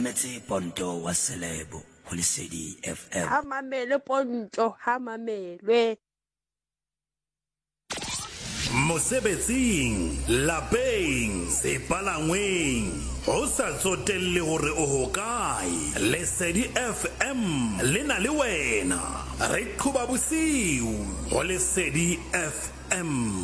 mametse Ponto wa Selebo ho Lesedi FM. Ha mamele Ponto, ha mamelwe. Mosebetsing, lapeng, sepalangweng, ho sa tsotelle hore o hokae. Lesedi FM le na le wena. Re qhoba bosiu ho Lesedi FM.